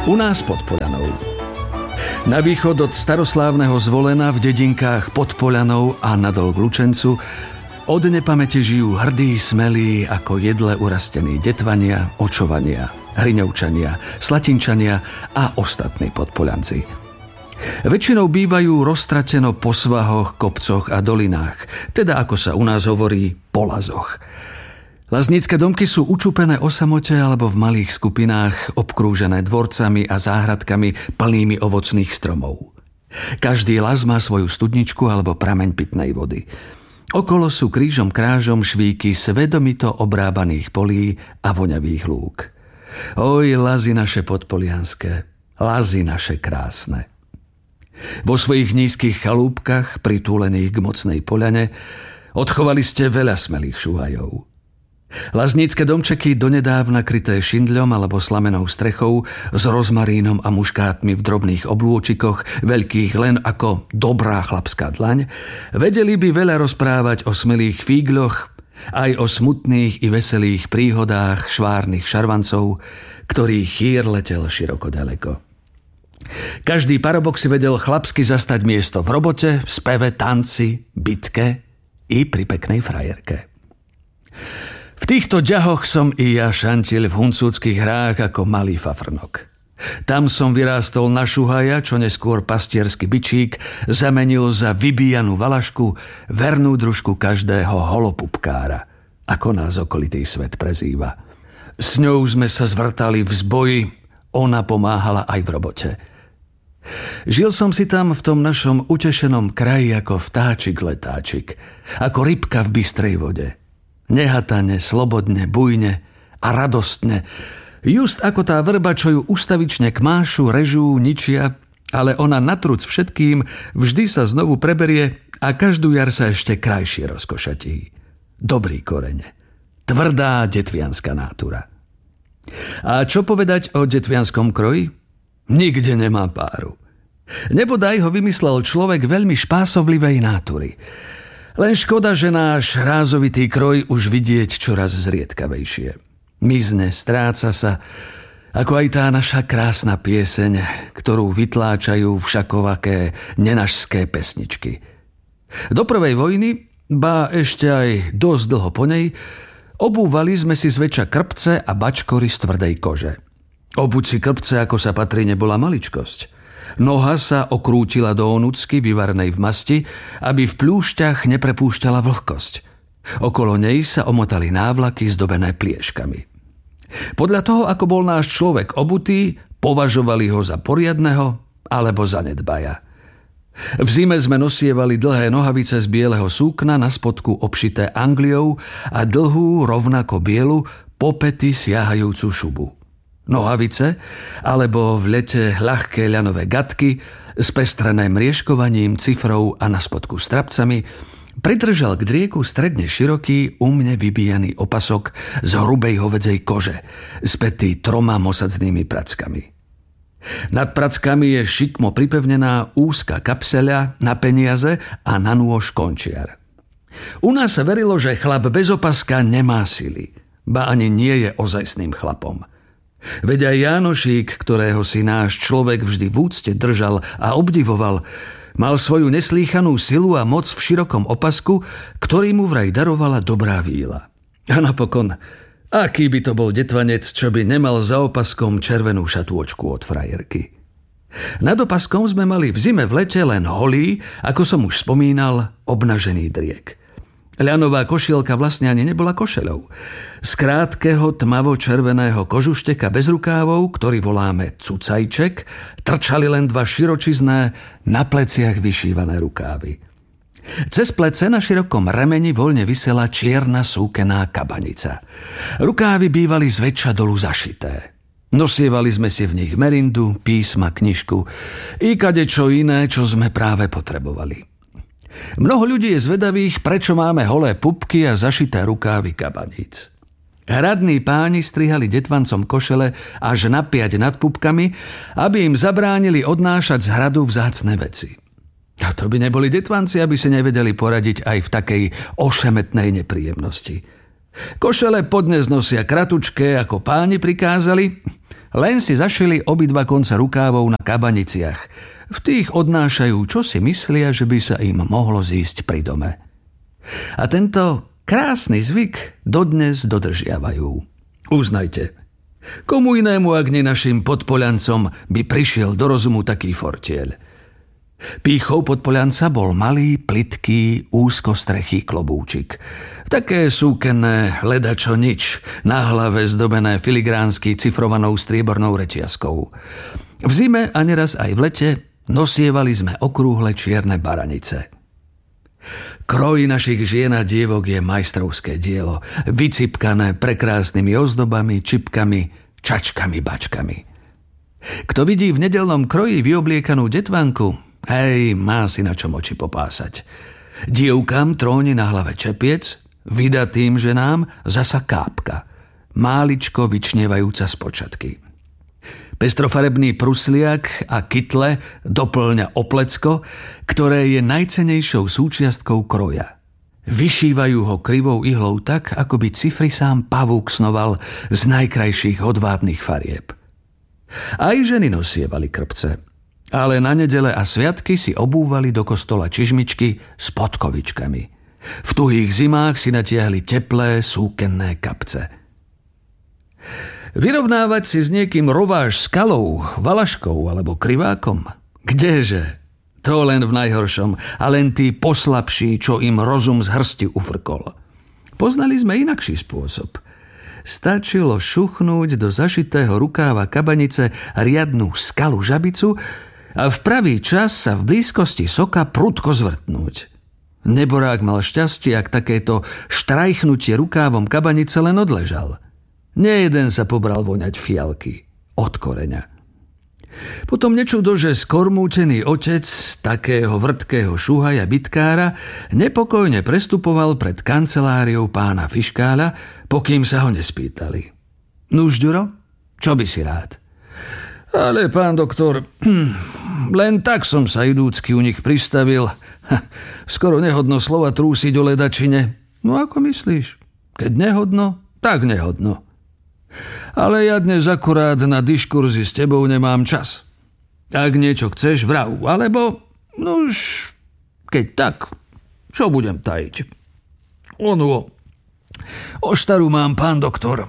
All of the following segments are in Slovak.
U nás pod Poľanou. Na východ od staroslávneho Zvolena v dedinkách pod Poľanou a nadol k Lučencu od nepamäte žijú hrdí, smelí ako jedle urastení Detvania, Očovania, Hriňovčania, Slatinčania a ostatní podpoľanci. Väčšinou bývajú roztrateno po svahoch, kopcoch a dolinách, teda ako sa u nás hovorí, po lazoch. Laznícke domky sú učúpené o samote alebo v malých skupinách, obkrúžené dvorcami a záhradkami plnými ovocných stromov. Každý las má svoju studničku alebo prameň pitnej vody. Okolo sú krížom krážom švíky svedomito obrábaných polí a voňavých lúk. Oj, lazy naše podpolianské, lazy naše krásne. Vo svojich nízkych chalúbkach, pritúlených k mocnej poľane, odchovali ste veľa smelých šuhajov. Laznícke domčeky donedávna kryté šindľom alebo slamenou strechou s rozmarínom a muškátmi v drobných oblôčikoch, veľkých len ako dobrá chlapská dlaň, vedeli by veľa rozprávať o smelých fígľoch, aj o smutných i veselých príhodách švárnych šarvancov, ktorých chýr letel široko ďaleko. Každý parobok si vedel chlapsky zastať miesto v robote, speve, tanci, bitke i pri peknej frajerke. V týchto ďahoch som i ja šantil v huncúckých hrách ako malý fafrnok. Tam som vyrástol na šuhaja, čo neskôr pastierský bičík zamenil za vybíjanú valašku, vernú družku každého holopupkára, ako nás okolitý svet prezýva. S ňou sme sa zvrtali v zboji, ona pomáhala aj v robote. Žil som si tam v tom našom utešenom kraji ako vtáčik letáčik, ako rybka v bystrej vode. Nehatane, slobodne, bujne a radostne. Just ako tá vrba, čo ju ustavične kmášu, režú, ničia, ale ona natruc všetkým vždy sa znovu preberie a každú jar sa ešte krajšie rozkošatí. Dobrý korene. Tvrdá detvianská nátura. A čo povedať o detvianskom kroji? Nikde nemá páru. Nebodaj ho vymyslel človek veľmi špásovlivej nátury. Len škoda, že náš rázovitý kroj už vidieť čoraz zriedkavejšie. Mizne, stráca sa, ako aj tá naša krásna pieseň, ktorú vytláčajú všakovaké nenažské pesničky. Do prvej vojny, ba ešte aj dosť dlho po nej, obúvali sme si zväčša krpce a bačkory z tvrdej kože. Obuť si krpce, ako sa patrí, nebola maličkosť. Noha sa okrútila do onucky vyvarnej v masti, aby v pľúšťach neprepúšťala vlhkosť. Okolo nej sa omotali návlaky zdobené plieškami. Podľa toho, ako bol náš človek obutý, považovali ho za poriadneho alebo za nedbaja. V zime sme nosievali dlhé nohavice z bieleho súkna na spodku obšité Angliou a dlhú, rovnako bielu, po pety siahajúcu šubu. Nohavice, alebo v lete ľahké ľanové gatky, spestrené mriežkovaním, cifrou a na spodku strapcami, pridržal k drieku stredne široký, umne vybíjaný opasok z hrubej hovedzej kože, spätý 3 mosadznými prackami. Nad prackami je šikmo pripevnená úzka kapseľa na peniaze a na nôž končiar. U nás sa verilo, že chlap bez opaska nemá sily, ba ani nie je ozajstným chlapom. Veď aj Jánošík, ktorého si náš človek vždy v úcte držal a obdivoval, mal svoju neslýchanú silu a moc v širokom opasku, ktorý mu vraj darovala dobrá víla. A napokon, aký by to bol detvanec, čo by nemal za opaskom červenú šatôčku od frajerky. Nad opaskom sme mali v zime v lete len holý, ako som už spomínal, obnažený driek. Ľanová košielka vlastne ani nebola košeľou. Z krátkeho tmavo-červeného kožušteka bez rukávov, ktorý voláme cucajček, trčali len 2 širočizné, na pleciach vyšívané rukávy. Cez plece na širokom remeni voľne visela čierna súkená kabanica. Rukávy bývali zväčša dolu zašité. Nosievali sme si v nich merindu, písma, knižku i kadečo iné, čo sme práve potrebovali. Mnoho ľudí je zvedavých, prečo máme holé pupky a zašité rukávy kabaníc. Hradní páni strihali detvancom košele až na 5 nad pupkami, aby im zabránili odnášať z hradu vzácne veci. A to by neboli detvanci, aby si nevedeli poradiť aj v takej ošemetnej nepríjemnosti. Košele podnes nosia kratučké, ako páni prikázali, Len si zašili obidva konce rukávov na kabaniciach. V tých odnášajú, čo si myslia, že by sa im mohlo zísť pri dome. A tento krásny zvyk dodnes dodržiavajú. Uznajte, komu inému, ak nie našim podpoľancom, by prišiel do rozumu taký fortieľ. Pýchou podpoľanca bol malý, plytký, úzkostrechý klobúčik. Také súkenné ledačo nič, na hlave zdobené filigránsky cifrovanou striebornou reťazkou. V zime a neraz aj v lete nosievali sme okrúhle čierne baranice. Kroj našich žien a dievok je majstrovské dielo, vycipkané prekrásnymi ozdobami, čipkami, čačkami, bačkami. Kto vidí v nedeľnom kroji vyobliekanú detvanku, hej, má si na čom oči popásať. Dievkám tróni na hlave čepiec, vydatým ženám zasa kápka, máličko vyčnievajúca z počatky. Pestrofarebný prusliak a kytle doplňa oplecko, ktoré je najcennejšou súčiastkou kroja. Vyšívajú ho krivou ihlou tak, ako by cifry sám pavúk snoval z najkrajších hodvábnych farieb. Aj ženy nosievali krpce, ale na nedele a sviatky si obúvali do kostola čižmičky s podkovičkami. V tuhých zimách si natiahli teplé súkenné kapce. Vyrovnávať si s niekým rováž skalou, valaškou alebo krivákom? Kdeže? To len v najhoršom a len tí poslabší, čo im rozum z hrsti ufrkol. Poznali sme inakší spôsob. Stačilo šuchnúť do zašitého rukáva kabanice riadnu skalu žabicu a v pravý čas sa v blízkosti soka prudko zvrtnúť. Neborák mal šťastie, ak takéto štrajchnutie rukávom kabanice len odležal. Nejeden sa pobral voňať fialky od koreňa. Potom nečudo, že skormúčený otec takého vrtkého šuhaja bitkára nepokojne prestupoval pred kanceláriou pána fiškála, pokým sa ho nespýtali. Nuž, Ďuro, čo by si rád? Ale, pán doktor, len tak som sa idúcky u nich pristavil. Skoro nehodno slova trúsiť o ledačine. No ako myslíš? Keď nehodno, tak nehodno. Ale ja dnes akurát na diskurzy s tebou nemám čas. Ak niečo chceš, vrav, alebo, nuž, keď tak, čo budem tajiť? O štaru mám, pán doktor.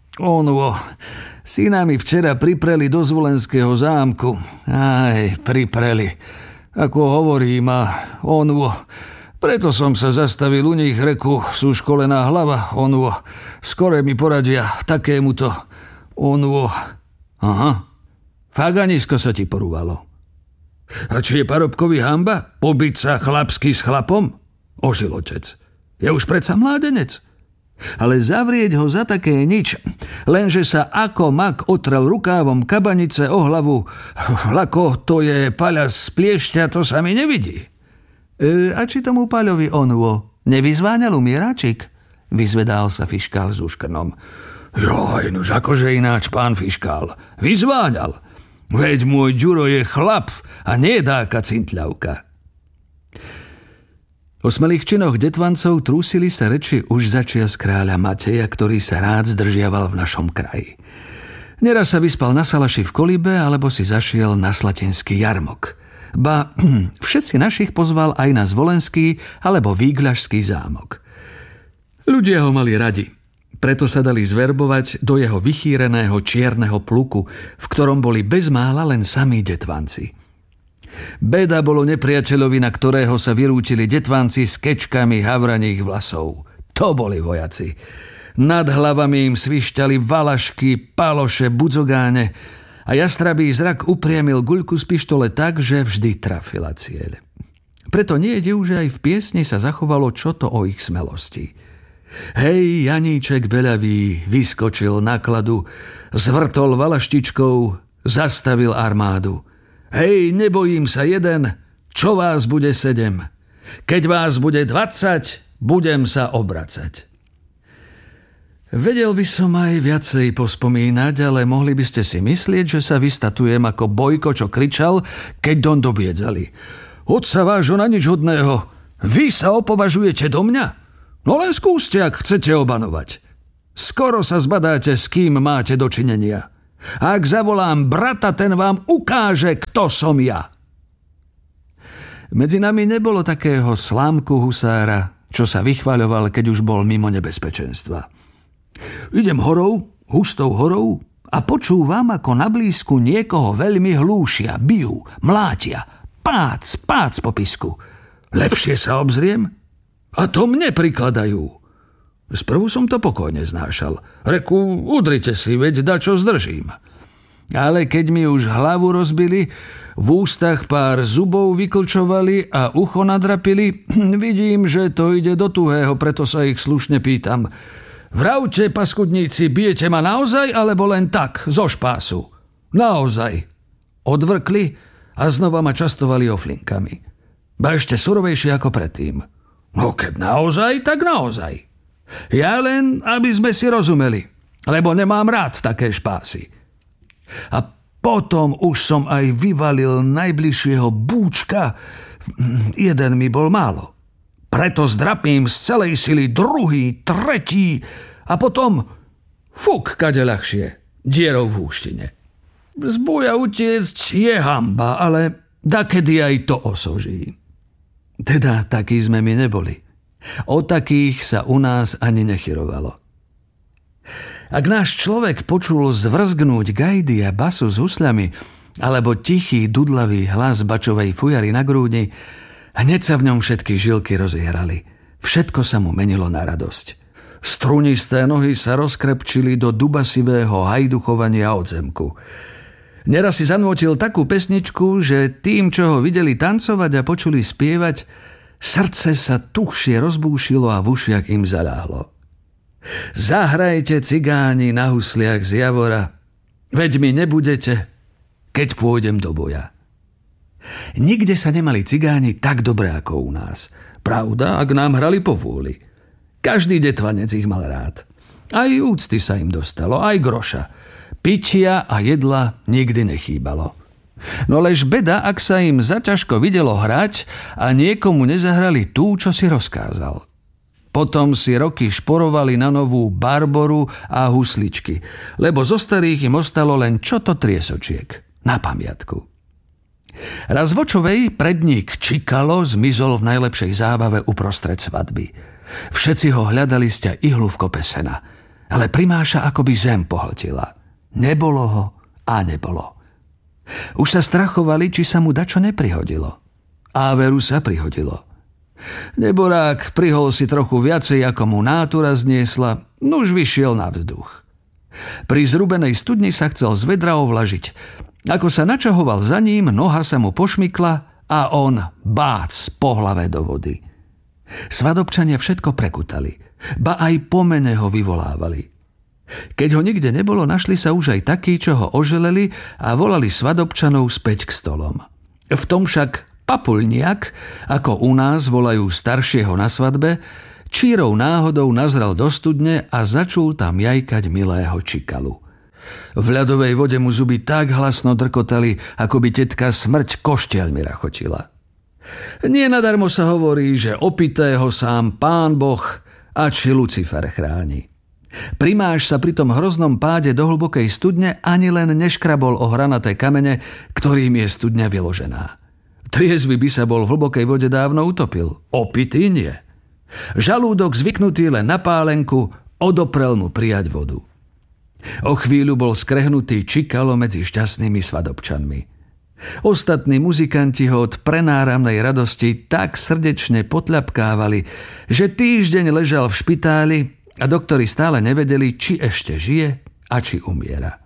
Syna mi včera pripreli do Zvolenského zámku. Aj, pripreli. Ako hovorí ma, preto som sa zastavil u nich, reku, sú školená hlava, skore mi poradia takémuto, Aha, faganisko sa ti porúvalo. A či je parobkovi hamba pobiť sa chlapsky s chlapom? Ožil otec. Je už predsa mládenec. Ale zavrieť ho za také nič, lenže sa ako mak otrel rukávom kabanice o hlavu, lako to je paľas z pliešťa, to sa mi nevidí. A či tomu Paľovi nevyzváňal umieráčik? Vyzvedal sa fiškál s úškrnom. Joj, nuž akože ináč, pán fiškál. Vyzváňal. Veď môj Ďuro je chlap a nie dáka cintľavka. O smelých činoch detvancov trúsili sa reči už začias kráľa Mateja, ktorý sa rád zdržiaval v našom kraji. Neraz sa vyspal na salaši v kolibe, alebo si zašiel na slatinský jarmok. Ba všetci našich pozval aj na Zvolenský alebo Vígľašský zámok. Ľudia ho mali radi, preto sa dali zverbovať do jeho vychýreného čierneho pluku, v ktorom boli bezmála len samí detvanci. Beda bolo nepriateľovi, na ktorého sa vyrútili detvanci s kečkami havraných vlasov. To boli vojaci. Nad hlavami im svišťali valašky, paloše, budzogáne a jastrabý zrak upriamil guľku z pištole tak, že vždy trafila cieľ. Preto nie je div, že aj v piesni sa zachovalo čo to o ich smelosti. Hej, Janíček beľavý vyskočil na kladu, zvrtol valaštičkou, zastavil armádu. Hej, nebojím sa jeden, čo vás bude 7. Keď vás bude 20, budem sa obracať. Vedel by som aj viacej pospomínať, ale mohli by ste si myslieť, že sa vystatujem ako Bojko, čo kričal, keď Don dobiedzali. Otca vášho na nič hodného, vy sa opovažujete do mňa? No len skúste, ak chcete obanovať. Skoro sa zbadáte, s kým máte dočinenia. Ak zavolám brata, ten vám ukáže, kto som ja. Medzi nami nebolo takého slámku husára, čo sa vychvaľoval, keď už bol mimo nebezpečenstva. Idem horou, hustou horou a počúvam, ako na blízku niekoho veľmi hlúšia, bijú, mlátia. Pác po pisku. Lepšie sa obzriem a to mne prikladajú. Sprvu som to pokojne znášal. Reku, udrite si, veď dačo zdržím. Ale keď mi už hlavu rozbili, v ústach pár zubov vyklčovali a ucho nadrapili, vidím, že to ide do tuhého, preto sa ich slušne pýtam. Vravte, paskudníci, bijete ma naozaj, alebo len tak, zo špásu? Naozaj. Odvrkli a znova ma častovali oflinkami. Ba ešte surovejšie ako predtým. No keď naozaj, tak naozaj. Ja len, aby sme si rozumeli, lebo nemám rád také špásy. A potom už som aj vyvalil najbližšieho búčka. Jeden mi bol málo. Preto zdrapím z celej sily druhý, tretí a potom fuk, kade ľahšie, dierou v húštine. Z boja utiecť je hanba, ale dakedy aj to osoží. Teda takí sme my neboli. O takých sa u nás ani nechyrovalo. Ak náš človek počul zvrzgnúť gajdy a basu s husľami alebo tichý dudlavý hlas bačovej fujary na grúdi, hneď sa v ňom všetky žilky rozihrali. Všetko sa mu menilo na radosť. Strunisté nohy sa rozkrepčili do dubasivého hajduchovania od zemku. Neraz si zanútil takú pesničku, že tým, čo ho videli tancovať a počuli spievať, srdce sa tuhšie rozbúšilo a v ušiach im zaľahlo. Zahrajte, cigáni, na husliach z javora, veď mi nebudete, keď pôjdem do boja. Nikde sa nemali cigáni tak dobre ako u nás. Pravda, ak nám hrali po vôli. Každý detvanec ich mal rád. Aj úcty sa im dostalo, aj groša. Pitia a jedla nikdy nechýbalo. No lež beda, ak sa im zaťažko videlo hrať a niekomu nezahrali tú, čo si rozkázal. Potom si roky šporovali na novú barboru a husličky, lebo zo starých im ostalo len čoto triesočiek na pamiatku. Raz vočovej predník Čikalo zmizol v najlepšej zábave uprostred svadby. Všetci ho hľadali sťa ihlu v kope sena, ale primáša akoby zem pohltila. Nebolo ho a nebolo. Už sa strachovali, či sa mu dačo neprihodilo. A veru sa prihodilo. Neborák prihol si trochu viacej, ako mu nátura zniesla, nuž vyšiel na vzduch. Pri zrubenej studni sa chcel z vedra ovlažiť. Ako sa načahoval za ním, noha sa mu pošmykla a on bác po hlave do vody. Svadobčania všetko prekutali, ba aj po mene ho vyvolávali. Keď ho nikde nebolo, našli sa už aj takí, čo ho oželeli a volali svadobčanov späť k stolom. V tom však Papulniak, ako u nás volajú staršieho na svadbe, čírou náhodou nazrel do studne a začul tam jajkať milého Čikalu. V ľadovej vode mu zuby tak hlasno drkotali, ako by tetka smrť koštiaľmi rachotila. Nie nadarmo sa hovorí, že opitého sám Pán Boh a či Lucifer chráni. Primáš sa pri tom hroznom páde do hlbokej studne ani len neškrabol o hranaté kamene, ktorým je studňa vyložená. Triezvy by sa bol v hlbokej vode dávno utopil. Opitý nie. Žalúdok zvyknutý len na pálenku odoprel mu prijať vodu. O chvíľu bol skrehnutý Čikalo medzi šťastnými svadobčanmi. Ostatní muzikanti ho od prenáramnej radosti tak srdečne potľapkávali, že týždeň ležal v špitáli a doktori stále nevedeli, či ešte žije a či umiera.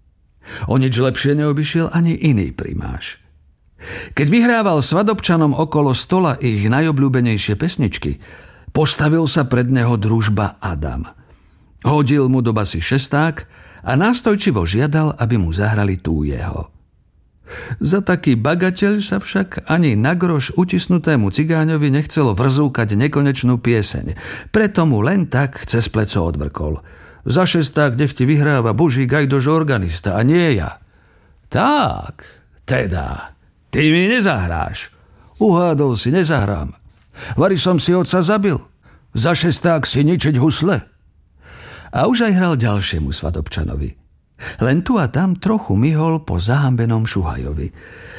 O nič lepšie neobyšiel ani iný primáš. Keď vyhrával svadobčanom okolo stola ich najobľúbenejšie pesničky, postavil sa pred neho družba Adam. Hodil mu do basy šesták a nástojčivo žiadal, aby mu zahrali tú jeho. Za taký bagateľ sa však ani na groš utisnutému cigáňovi nechcelo vrzúkať nekonečnú pieseň, preto mu len tak cez pleco odvrkol. Za šesták nech ti vyhráva Boží gajdož organista a nie ja. Tak, teda, ty mi nezahráš. Uhádol si, nezahrám. Vari som si otca zabil. Za šesták si ničiť husle. A už aj hral ďalšiemu svadobčanovi. Len tu a tam trochu myhol po zahambenom Šuhajovi.